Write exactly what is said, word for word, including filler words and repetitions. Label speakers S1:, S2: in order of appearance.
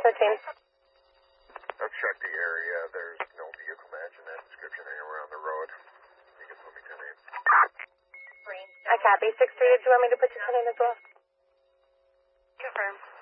S1: thirteen.
S2: I've checked the area. There's no vehicle matching that description anywhere on the road. You can put me ten eight.
S1: I copy. six three, did you want me to put you ten eight as well?
S3: Confirm.